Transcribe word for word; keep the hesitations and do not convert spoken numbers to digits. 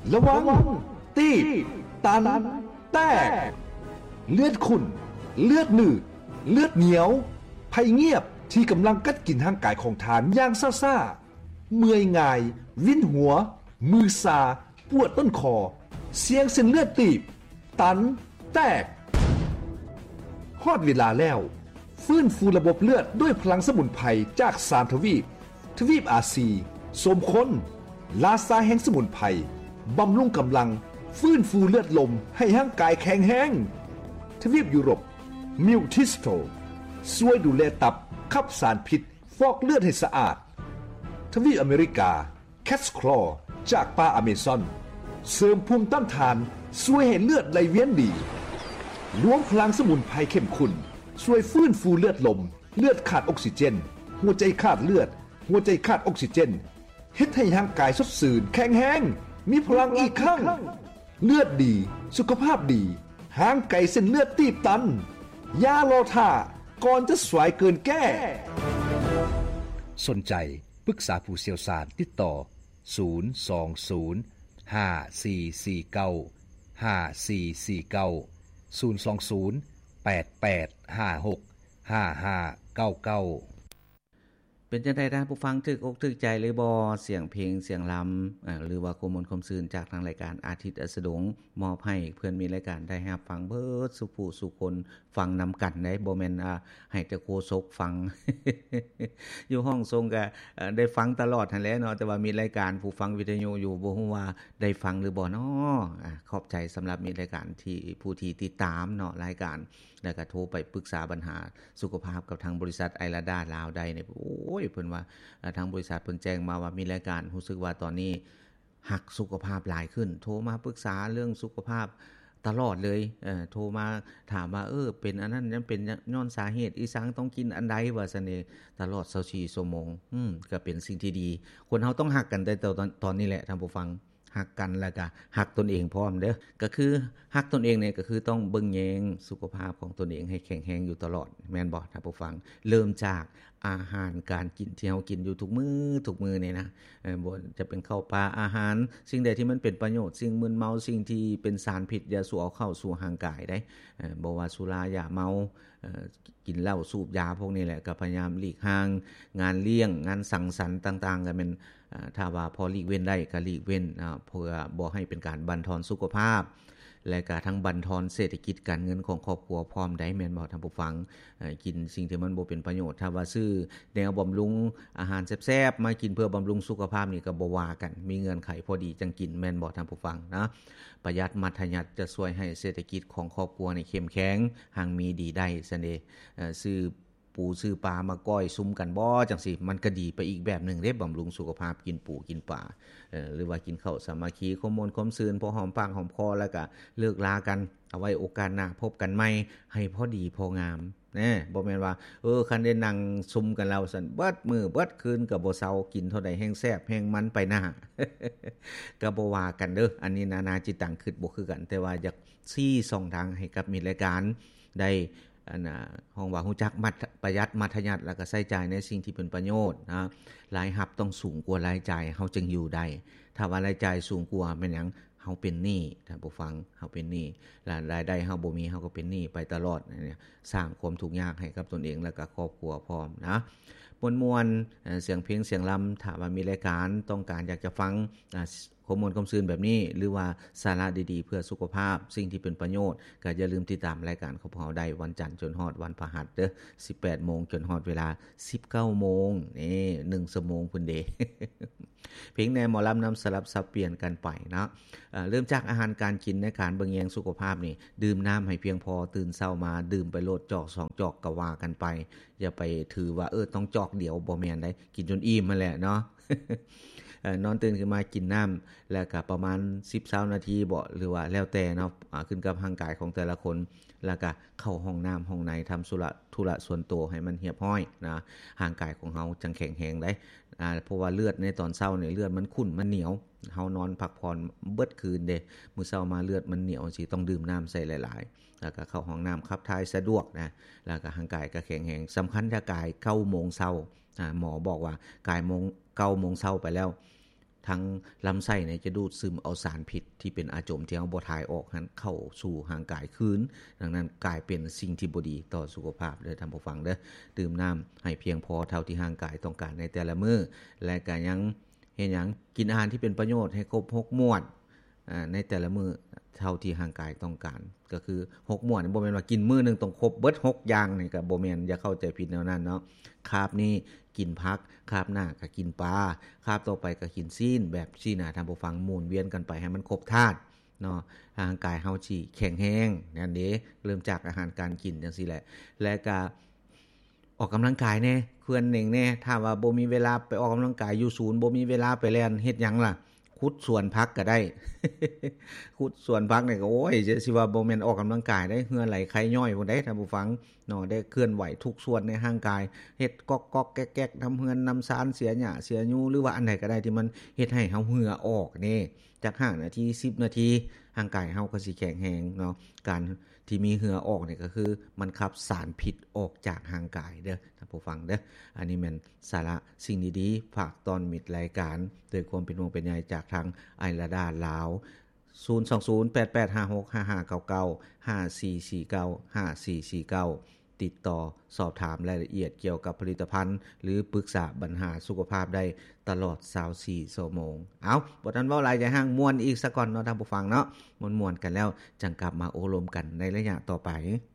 ระวังตีบตันแตกเลือดขุ่นเลือดหนืดเลือดเหนียวภัยเงียบที่กำลังกัดกินร่างกายของทานอย่างซ่าๆเมื่อยง่ายวินหัวมือซาปวดต้นคอเสียงเส้นเลือดตีบตันแตกฮอดเวลาแล้วฟื้นฟูระบบเลือดด้วยพลังสมุนไพรจากสามทวีปทวีปอาซีสมคนลาซาแห่งสมุนไพรบำรุงกำลังฟื้นฟูเลือดลมให้ร่างกายแข็งแรงทวีปยุโรปมิวทิสโตช่วยดูแลตับขับสารพิษฟอกเลือดให้สะอาดทวีปอเมริกาแคทคลอจากป่าอเมซอนเสริมภูมิต้านทานช่วยให้เลือดไหลเวียนดีรวมพลังสมุนไพรเข้มข้นช่วยฟื้นฟูเลือดลมเลือดขาดออกซิเจนหัวใจขาดเลือดหัวใจขาดออกซิเจนเฮ็ดให้ร่างกายสดชื่นแข็งแรงมีพลังอีกครั้งเลือดดีสุขภาพดีห่างไกลเส้นเลือดตีบตันอย่ารอท่าก่อนจะสวยเกินแก้สนใจปรึกษาผู้เชี่ยวชาญติดต่อศูนย์ สอง ศูนย์ ห้า สี่ สี่ เก้า ห้า สี่ สี่ เก้า ศูนย์ สอง ศูนย์ แปด แปด ห้า หก ห้า ห้า เก้า เก้าเป็นจังได๋ท่านผู้ฟังถึกอกถึกใจหรือบ่เสียงเพลงเสียงลำอ่าหรือว่าข้อมูลความซื่นจากทางรายการอาทิตย์อัสดงมอบให้เพื่อนมีรายการได้รับฟังเบิดสุผู้สุคนฟังนํากันได้บ่แม่นอ่าให้แต่โฆษกฟัง อยู่ห้องทรงก็ได้ฟังตลอดนั่นแหละเนาะแต่ว่ามีรายการผู้ฟังวิทยุอยู่บ่ฮู้ว่าได้ฟังหรือบ่เนาะอ่าขอบใจสำหรับมีรายการที่ผู้ที่ติดตามเนาะรายการแล้วก็โทรไปปรึกษาปัญหาสุขภาพกับทางบริษัทไอลาดาลาวได้เนี่ยโอ้ยเพิ่นว่าทางบริษัทเพิ่นแจ้งมาว่ามีรายการรู้สึกว่าตอนนี้หักสุขภาพหลายขึ้นโทรมาปรึกษาเรื่องสุขภาพตลอดเลยเอ่อโทรมาถามว่าเออเป็นอันนั้นนั้นเป็นย้อนสาเหตุอีสังต้องกินอันใดว่าซั่นนี่ตลอดยี่สิบสี่ชั่วโมงอืมก็เป็นสิ่งที่ดีคนเฮาต้องหักกันแต่ตอนตอนนี้แหละท่านผู้ฟังหักกันแล้วก็หักตนเองพร้อมเด้อก็คือหักตนเองเนี่ยก็คือต้องเบิ่งแยงสุขภาพของตนเองให้แข็งแรงอยู่ตลอดแม่นบ่ท่านผู้ฟังเริ่มจากอาหารการกินที่เฮากินอยู่ทุกมื้อทุกมื้อนี่นะเอ่อบ่จะเป็นข้าวปลาอาหารสิ่งใดที่มันเป็นประโยชน์สิ่งมึนเมาสิ่งที่เป็นสารพิษอย่าสู่เอาเข้าสู่ร่างกายได้เอ่อบ่ว่าสุรายาเมาเอ่อกินเหล้าสูบยาพวกนี้แหละก็พยายามหลีกห่างงานเลี้ยงงานสังสรรค์ต่างๆก็แม่นอ่าถ้าว่าพอหลีกเว้นได้ก็หลีกเว้นอ่าเพื่อบ่ให้เป็นการบั่นทอนสุขภาพและก็ทั้งบั่นทอนเศรษฐกิจการเงินของครอบครัวพร้อมได้แม่นบ่ท่านผู้ฟังเอ่อกินสิ่งที่มันบ่เป็นประโยชน์ถ้าว่าซื้อแนวบำรุงอาหารแซ่บๆมากินเพื่อบำรุงสุขภาพนี่ก็บ่ว่ากันมีเงื่อนไขพอดีจังกินแม่นบ่ท่านผู้ฟังนะประหยัดมัธยัสถ์จะช่วยให้เศรษฐกิจของครอบครัวนี่เข้มแข็งหังมีดีได้ซั่นเด้เอ่อซื้อปูซื้อปลามาก้อยซุ่มกันบ่จังซี่มันก็ดีไปอีกแบบนึงเด้บำรุงสุขภาพกินปูกินปลาเอ่อหรือว่ากินข้าวสามัคคีคมมนคมซื่นพอหอมปากหอมคอแล้วก็เลิกลากันเอาไว้โอกาสหน้าพบกันใหม่ให้พอดีพองามแน่บ่แม่นว่าเออคันได้นั่งซุ่มกันแล้วซั่นเบิดมื้อเบิดคืนก็บ่เซากินเท่าใดแฮงแซ่บแฮงมันไปหน้า ก็บ่ว่ากันเด้ออันนี้นานาจิตตังคิดบ่คือกันแต่ว่าอยากชี้ช่องทางให้กับมีรายการได้อันน่ะห้องว่าฮู้จักมัดประหยัดมัธยัสถ์แล้วก็ใช้จ่ายในสิ่งที่เป็นประโยชน์นะรายรับต้องสูงกว่ารายจ่ายเฮาจึงอยู่ได้ถ้าว่ารายจ่ายสูงกว่าแม่นหยังเฮาเป็นหนี้ท่านผู้ฟังเฮาเป็นหนี้และรายได้เฮาบ่มีเฮาก็เป็นหนี้ไปตลอดเนี่ยสร้างความทุกข์ยากให้กับตนเองและก็ครอบครัวพร้อมนะมวลๆเสียงเพลงเสียงลำถ้าว่ามีรายการต้องการอยากจะฟังข้อมูลความซื่นแบบนี้หรือว่าสาระดีๆเพื่อสุขภาพสิ่งที่เป็นประโยชน์ก็อย่าลืมติดตามรายการของเราได้วันจันทร์จนฮอดวันพฤหัสเด้อ สิบแปดโมง จนฮอดเวลา สิบเก้าโมงนี่หนึ่งชั่วโมงพุ่นเด้ เพลงแนวหมอลำนําสลับสับเปลี่ยนกันไปนะเอ่อเริ่มจากอาหารการกินในการเบิ่งแยงสุขภาพนี่ดื่มน้ำให้เพียงพอตื่นเช้ามาดื่มไปโลดจอกสองจอกก็ว่ากันไปอย่าไปถือว่าเออต้องจอกเดียวบ่แม่นได้กินจนอิ่มนั่นแหละเนาะ เอ่อนอนตื่นขึ้นมากินน้ำแล้วก็ประมาณ สิบถึงยี่สิบ นาทีบ่หรือว่าแล้วแต่เนาะอ่าขึ้นกับร่างกายของแต่ละคนแล้วก็เข้าห้องน้ำห้องในทำธุระธุระส่วนตัวให้มันเรียบร้อยนะร่างกายของเฮาจังแข็งแรงได้อ่าเพราะว่าเลือดในตอนเช้านี่เลือดมันขุ่นมันเหนียวเฮานอนพักผ่อนเบิดคืนเด้มื้อเช้ามาเลือดมันเหนียวสิต้องดื่มน้ำใส่หลายๆแล้วก็เข้าห้องน้ำขับถ่ายสะดวกนะแล้วก็ร่างกายก็แข็งแรงสำคัญถ้ากาย เก้าโมงเช้าอ่าหมอบอกว่ากายโมง เก้าโมงเช้าไปแล้วทั้งลำไส้เนี่ยจะดูดซึมเอาสารพิษที่เป็นอาจมที่เฮาบ่ถ่ายออกนั้นเข้าสู่ร่างกายคืนดังนั้นกลายเป็นสิ่งที่บ่ดีต่อสุขภาพเด้อท่านผู้ฟังเด้อดื่มน้ำให้เพียงพอเท่าที่ร่างกายต้องการในแต่ละมื้อและก็ยังเฮ็ดหยังกินอาหารที่เป็นประโยชน์ให้ครบหกหมวดอ่าในแต่ละมื้อเท่าที่ร่างกายต้องการก็คือหกหมวดนี่บ่แม่นว่ากินมื้อนึงต้องครบเบิดหกอย่างนี่ก็บ่แม่นอย่าเข้าใจผิดแนวนั้นเนาะคาบนี้กินผักคาบหน้าก็กินปลาคาบต่อไปก็กินซีนแบบซี่น่ะท่านผู้ฟังหมุนเวียนกันไปให้มันครบธาตุเนาะร่างกายเฮาสิแข็งแรงนั่นเด้เริ่มจากอาหารการกินจังซี่แหละและก็ออกกำลังกายแน่เพื่อนเน่งแน่ถ้าว่าบ่มีเวลาไปออกกำลังกายอยู่ศูนย์บ่มีเวลาไปแล่นเฮ็ดหยังล่ะขุดสวนผักก็ได้ ขุดสวนผักนี่ก็โอ้ยจะสิว่าบ่แม่นออกกำลังกายได้เหงื่อไหลไขย่อยพุ่นได้ท่านผู้ฟังเนาะได้เคลื่อนไหวทุกส่วนในร่างกายเฮ็ดก๊อกๆแก๊กๆทำเฮือนนำสารเสียหญ้าเสียยูหรือว่าอันใดก็ได้ที่มันเฮ็ดให้เฮาเหงื่อออกนี่จักห้านาทีสิบนาทีร่างกายเฮาก็สิแข็งแรงเนาะการที่มีเหงื่อออกนี่ก็คือมันขับสารพิษออกจากร่างกายเด้อท่านผู้ฟังเด้ออันนี้แม่นสาระสิ่งดีๆฝากตอนมิดรายการด้วยความเป็นห่วงเป็นใยจากทางไอราดาลาวศูนย์ สอง ศูนย์ แปด แปด ห้า หก ห้า ห้า เก้า เก้า ห้า สี่ สี่ เก้า ห้า สี่ สี่ เก้าติดต่อสอบถามรายละเอียดเกี่ยวกับผลิตภัณฑ์หรือปรึกษาปัญหาสุขภาพได้ตลอดยี่สิบสี่ชั่วโมงเอาบ่ทันเว้าหลายใจห่างม่วนอีกซะก่อนเนาะท่านผู้ฟังเนาะม่วนๆกันแล้วจังกลับมาโอ้ลมกันในระยะต่อไป